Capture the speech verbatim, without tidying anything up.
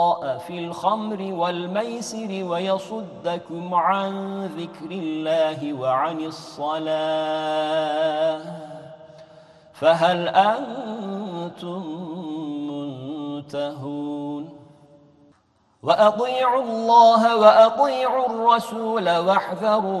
في الخمر والميسر ويصدكم عن ذكر الله وعن الصلاة فهل أنتم منتهون وأطيعوا الله وأطيعوا الرسول واحذروا